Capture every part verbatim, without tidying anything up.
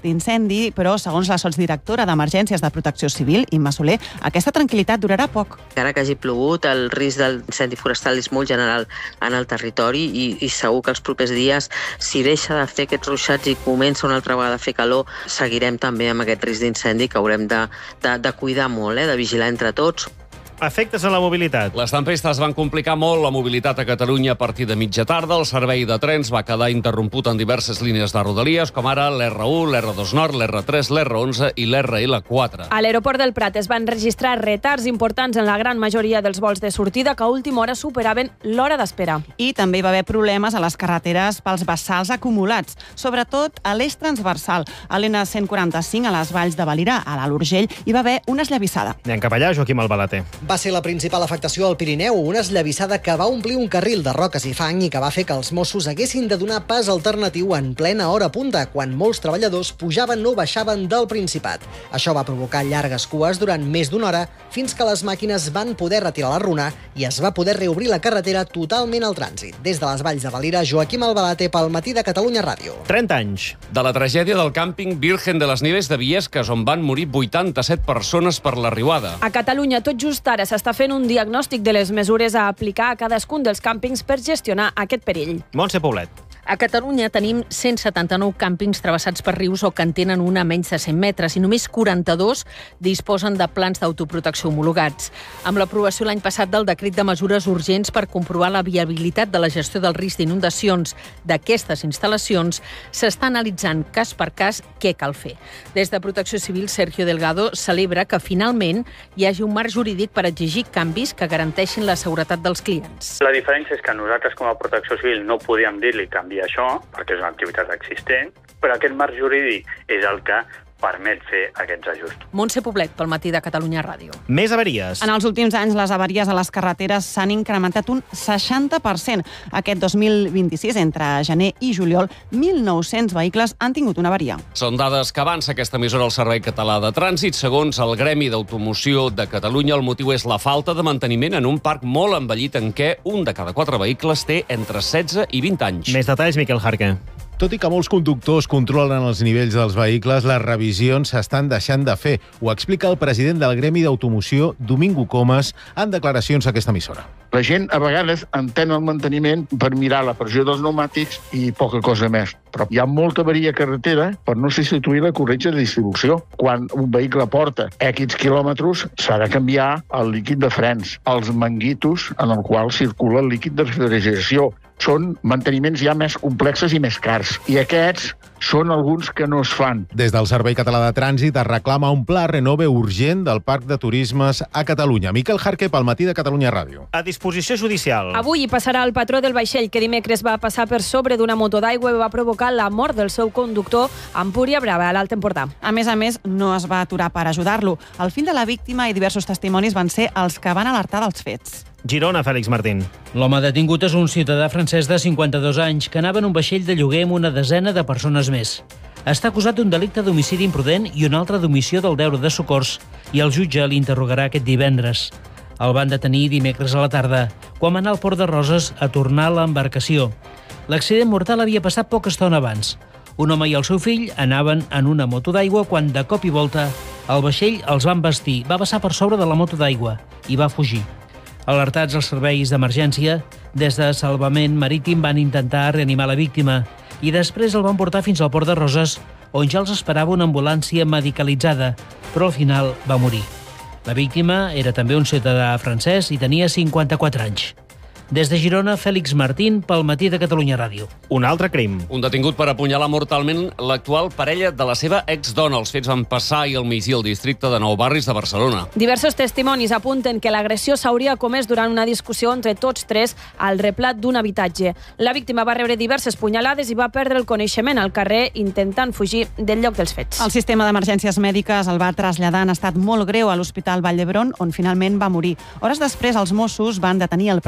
d'incendi, però segons la sotsdirectora d'Emergències de Protecció Civil, Imma Soler, aquesta tranquil·litat durarà poc. Encara que hagi plogut, el risc d'incendi forestal és molt general en el territori i, i segur que els propers dies, si deixa de fer aquests ruixats i comença una altra vegada a fer calor, seguirem també amb aquest risc d'incendi que haurem de, de, de cuidar molt, eh, de vigilar entre tots. Efectes a la mobilitat. Les tempestes van complicar molt la mobilitat a Catalunya a partir de mitja tarda. El servei de trens va quedar interromput en diverses línies de Rodalies, com ara l'erre u, l'erre dos Nord, l'erre tres, l'erre onze i l'erre ele quatre. A l'aeroport del Prat es van registrar retards importants en la gran majoria dels vols de sortida que a última hora superaven l'hora d'espera. I també hi va haver problemes a les carreteres pels vessals acumulats, sobretot a l'eix transversal. A l'N cent quaranta-cinc, a les valls de Valira, a l'Alt Urgell, hi va haver una esllavissada. Anem cap allà, Joaquim Albalater. Va ser la principal afectació al Pirineu, una esllavissada que va omplir un carril de roques i fang i que va fer que els Mossos haguessin de donar pas alternatiu en plena hora punta, quan molts treballadors pujaven o baixaven del Principat. Això va provocar llargues cues durant més d'una hora, fins que les màquines van poder retirar la runa i es va poder reobrir la carretera totalment al trànsit. Des de les Valls de Valira, Joaquim Albalater pel Matí de Catalunya Ràdio. trenta anys. De la tragèdia del càmping Virgen de les Nieves de Viesques, on van morir vuitanta-set persones per la riuada. A Catalunya, tot just ara s'està fent un diagnòstic de les mesures a aplicar a cadascun dels càmpings per gestionar aquest perill. Montse Poblet. A Catalunya tenim cent setanta-nou càmpings travessats per rius o que en tenen una a menys de cent metres i només quaranta-dos disposen de plans d'autoprotecció homologats. Amb l'aprovació l'any passat del decret de mesures urgents per comprovar la viabilitat de la gestió del risc d'inundacions d'aquestes instal·lacions, s'està analitzant cas per cas què cal fer. Des de Protecció Civil, Sergio Delgado celebra que finalment hi hagi un marc jurídic per exigir canvis que garanteixin la seguretat dels clients. La diferència és que nosaltres com a Protecció Civil no podíem dir-li canviar això, perquè és una activitat existent, però aquest marc jurídic és el que permet fer aquests ajustos. Montse Poblet, pel Matí de Catalunya Ràdio. Més avaries. En els últims anys, les avaries a les carreteres s'han incrementat un seixanta per cent. Aquest dos mil vint-i-sis, entre gener i juliol, mil nou-cents vehicles han tingut una avaria. Són dades que avança aquesta emissora al Servei Català de Trànsit. Segons el Gremi d'Automoció de Catalunya, el motiu és la falta de manteniment en un parc molt envellit en què un de cada quatre vehicles té entre setze i vint anys. Més detalls, Miquel Jarque. Tot i que molts conductors controlen els nivells dels vehicles, les revisions s'estan deixant de fer. Ho explica el president del Gremi d'Automoció, Domingo Comas, en declaracions a aquesta emissora. La gent a vegades entén el manteniment per mirar la pressió dels pneumàtics i poca cosa més. Però hi ha molta avaria a carretera per no substituir la corretja de distribució. Quan un vehicle porta X quilòmetres, s'ha de canviar el líquid de frens, els manguitos en el qual circula el líquid de refrigeració. Són manteniments ja més complexes i més cars. I aquests són alguns que no es fan. Des del Servei Català de Trànsit es reclama un pla renove urgent del Parc de Turismes a Catalunya. Miquel Jarque, pel Matí de Catalunya Ràdio. A disposició judicial. Avui hi passarà el patró del vaixell que dimecres va passar per sobre d'una moto d'aigua i va provocar la mort del seu conductor a Empúria Brava, a l'Alt Empordà. A més a més, no es va aturar per ajudar-lo. El fill de la víctima i diversos testimonis van ser els que van alertar dels fets. Girona, Fèlix Martín. L'home detingut és un ciutadà francès de cinquanta-dos anys que anava en un vaixell de lloguer amb una desena de persones més. Està acusat d'un delicte d'homicidi imprudent i un altre d'omissió del deure de socors i el jutge l'interrogarà aquest divendres. El van detenir dimecres a la tarda, quan va anar al Port de Roses a tornar a l'embarcació. L'accident mortal havia passat poca estona abans. Un home i el seu fill anaven en una moto d'aigua quan, de cop i volta, el vaixell els va embestir, va passar per sobre de la moto d'aigua i va fugir. Alertats els serveis d'emergència, des de Salvament Marítim van intentar reanimar la víctima i després el van portar fins al Port de Roses, on ja els esperava una ambulància medicalitzada, però al final va morir. La víctima era també un ciutadà francès i tenia cinquanta-quatre anys. Des de Girona, Fèlix Martín, pel Matí de Catalunya Ràdio. Un altre crim. Un detingut per apunyalar mortalment l'actual parella de la seva exdona. Els fets van passar ahir al migdia al districte de Nou Barris de Barcelona. Diversos testimonis apunten que l'agressió s'hauria comès durant una discussió entre tots tres al replat d'un habitatge. La víctima va rebre diverses punyalades i va perdre el coneixement al carrer intentant fugir del lloc dels fets. El sistema d'emergències mèdiques el va traslladar en estat molt greu a l'Hospital Vall d'Hebron, on finalment va morir. Hores després, els Mossos van detenir el presumpte responsable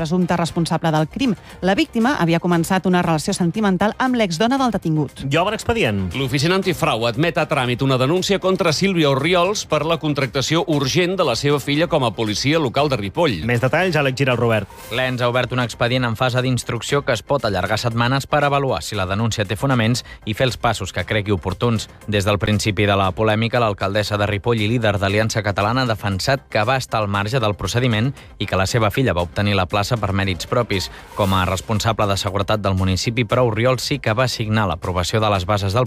responsable del crim. La víctima havia començat una relació sentimental amb l'exdona del detingut. I obre expedient. L'Oficina Antifrau admet a tràmit una denúncia contra Sílvia Orriols per la contractació urgent de la seva filla com a policia local de Ripoll. Més detalls, Àlex Giral, Robert. L'E N S ha obert un expedient en fase d'instrucció que es pot allargar setmanes per avaluar si la denúncia té fonaments i fer els passos que cregui oportuns. Des del principi de la polèmica, l'alcaldessa de Ripoll i líder d'Aliança Catalana ha defensat que va estar al marge del procediment i que la seva filla va obtenir la plaça per mèrits propis. Com a responsable de seguretat del municipi, però Orriols sí que va signar l'aprovació de les bases del